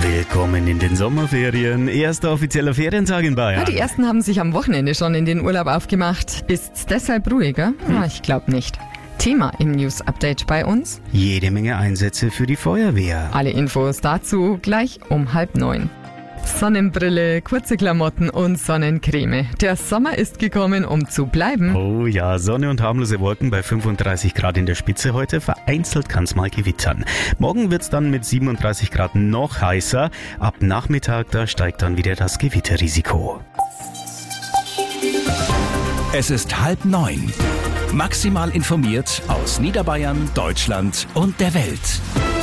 Willkommen in den Sommerferien. Erster offizieller Ferientag in Bayern. Ja, die ersten haben sich am Wochenende schon in den Urlaub aufgemacht. Ist's deshalb ruhiger? Ja, ich glaube nicht. Thema im News-Update bei uns: Jede Menge Einsätze für die Feuerwehr. Alle Infos dazu gleich um 8:30. Sonnenbrille, kurze Klamotten und Sonnencreme. Der Sommer ist gekommen, um zu bleiben. Oh ja, Sonne und harmlose Wolken bei 35 Grad in der Spitze heute. Vereinzelt kann es mal gewittern. Morgen wird es dann mit 37 Grad noch heißer. Ab Nachmittag, da steigt dann wieder das Gewitterrisiko. Es ist 8:30. Maximal informiert aus Niederbayern, Deutschland und der Welt.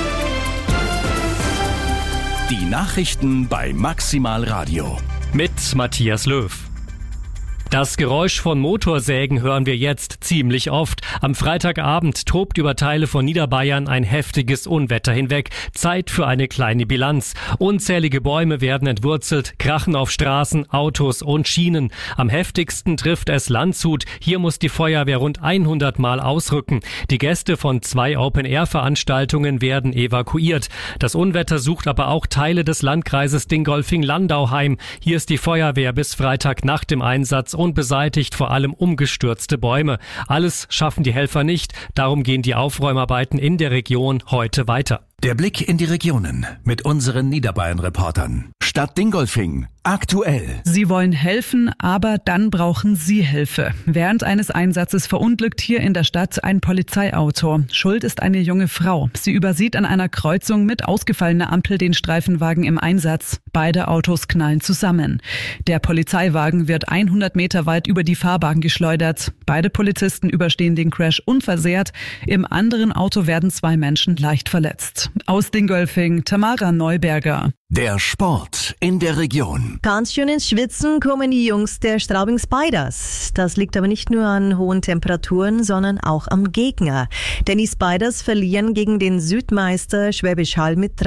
Die Nachrichten bei Maximal Radio. Mit Matthias Löw. Das Geräusch von Motorsägen hören wir jetzt ziemlich oft. Am Freitagabend tobt über Teile von Niederbayern ein heftiges Unwetter hinweg. Zeit für eine kleine Bilanz. Unzählige Bäume werden entwurzelt, krachen auf Straßen, Autos und Schienen. Am heftigsten trifft es Landshut. Hier muss die Feuerwehr rund 100 Mal ausrücken. Die Gäste von 2 Open-Air-Veranstaltungen werden evakuiert. Das Unwetter sucht aber auch Teile des Landkreises Dingolfing-Landau heim. Hier ist die Feuerwehr bis Freitag nach dem Einsatz und beseitigt vor allem umgestürzte Bäume. Alles schaffen die Helfer nicht, darum gehen die Aufräumarbeiten in der Region heute weiter. Der Blick in die Regionen mit unseren Niederbayern-Reportern. Stadt Dingolfing. Aktuell. Sie wollen helfen, aber dann brauchen Sie Hilfe. Während eines Einsatzes verunglückt hier in der Stadt ein Polizeiauto. Schuld ist eine junge Frau. Sie übersieht an einer Kreuzung mit ausgefallener Ampel den Streifenwagen im Einsatz. Beide Autos knallen zusammen. Der Polizeiwagen wird 100 Meter weit über die Fahrbahn geschleudert. Beide Polizisten überstehen den Crash unversehrt. Im anderen Auto werden 2 Menschen leicht verletzt. Aus Dingolfing, Tamara Neuberger. Der Sport in der Region. Ganz schön ins Schwitzen kommen die Jungs der Straubing Spiders. Das liegt aber nicht nur an hohen Temperaturen, sondern auch am Gegner. Denn die Spiders verlieren gegen den Südmeister Schwäbisch Hall mit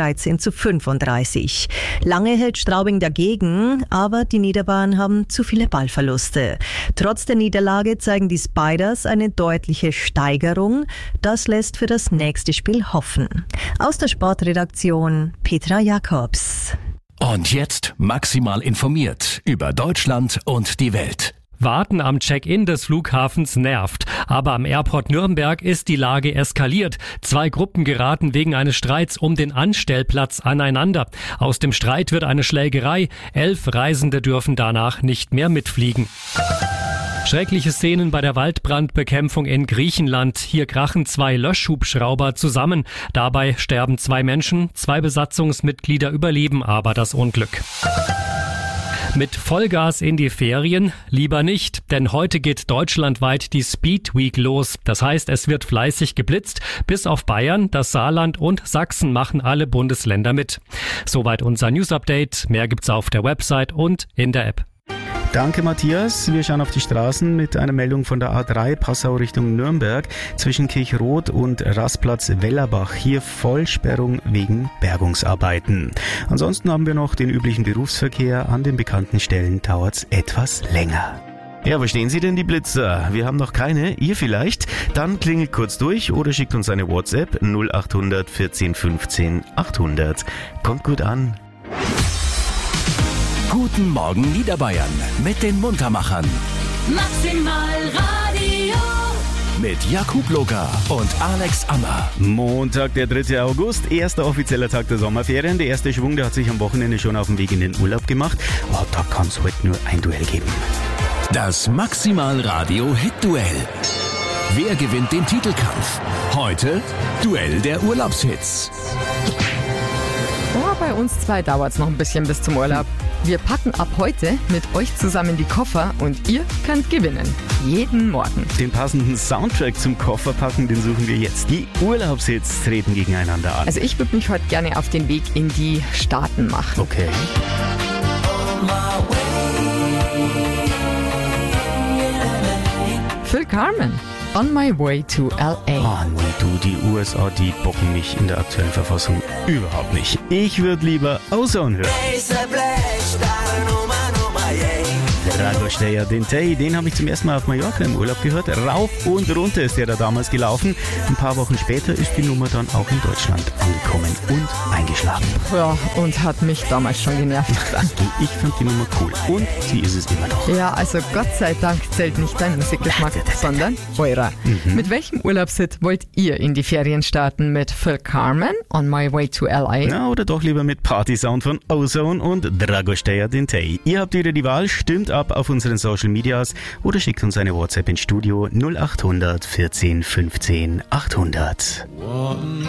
13:35. Lange hält Straubing dagegen, aber die Niederbayern haben zu viele Ballverluste. Trotz der Niederlage zeigen die Spiders eine deutliche Steigerung. Das lässt für das nächste Spiel hoffen. Aus der Sportredaktion Petra Jakobs. Und jetzt maximal informiert über Deutschland und die Welt. Warten am Check-in des Flughafens nervt. Aber am Airport Nürnberg ist die Lage eskaliert. 2 Gruppen geraten wegen eines Streits um den Anstellplatz aneinander. Aus dem Streit wird eine Schlägerei. 11 Reisende dürfen danach nicht mehr mitfliegen. Schreckliche Szenen bei der Waldbrandbekämpfung in Griechenland. Hier krachen 2 Löschhubschrauber zusammen. Dabei sterben 2 Menschen, 2 Besatzungsmitglieder überleben aber das Unglück. Mit Vollgas in die Ferien? Lieber nicht, denn heute geht deutschlandweit die Speed Week los. Das heißt, es wird fleißig geblitzt. Bis auf Bayern, das Saarland und Sachsen machen alle Bundesländer mit. Soweit unser News-Update. Mehr gibt's auf der Website und in der App. Danke, Matthias. Wir schauen auf die Straßen mit einer Meldung von der A3 Passau Richtung Nürnberg zwischen Kirchroth und Rastplatz Wellerbach. Hier Vollsperrung wegen Bergungsarbeiten. Ansonsten haben wir noch den üblichen Berufsverkehr. An den bekannten Stellen dauert's etwas länger. Ja, wo stehen Sie denn, die Blitzer? Wir haben noch keine, ihr vielleicht? Dann klingelt kurz durch oder schickt uns eine WhatsApp 0800 14 15 800. Kommt gut an. Guten Morgen Niederbayern mit den Muntermachern. Maximal Radio. Mit Jakub Locker und Alex Ammer. Montag, der 3. August, erster offizieller Tag der Sommerferien. Der erste Schwung, der hat sich am Wochenende schon auf den Weg in den Urlaub gemacht. Oh, da kann es heute nur ein Duell geben. Das Maximal Radio Hit-Duell. Wer gewinnt den Titelkampf? Heute Duell der Urlaubshits. Oh, bei uns 2 dauert es noch ein bisschen bis zum Urlaub. Wir packen ab heute mit euch zusammen die Koffer und ihr könnt gewinnen. Jeden Morgen. Den passenden Soundtrack zum Kofferpacken, den suchen wir jetzt. Die Urlaubshits treten gegeneinander an. Also ich würde mich heute gerne auf den Weg in die Staaten machen. Okay. Phil Carmen, On My Way to L.A. Oh nee, du, die USA, die bocken mich in der aktuellen Verfassung überhaupt nicht. Ich würde lieber Ozone hören. Dragosteja Dintei, den habe ich zum ersten Mal auf Mallorca im Urlaub gehört. Rauf und runter ist der da damals gelaufen. Ein paar Wochen später ist die Nummer dann auch in Deutschland angekommen und eingeschlagen. Ja, und hat mich damals schon genervt. Ich fand die Nummer cool und sie ist es immer noch. Ja, also Gott sei Dank zählt nicht dein Musikgeschmack, sondern eurer. Mit welchem Urlaubshit wollt ihr in die Ferien starten? Mit Phil Carmen, On My Way to L.A.? Ja, oder doch lieber mit Party-Sound von Ozone und Dragosteja Dintei. Ihr habt wieder die Wahl, stimmt ab auf unseren Social Medias oder schickt uns eine WhatsApp ins Studio 0800 14 15 800.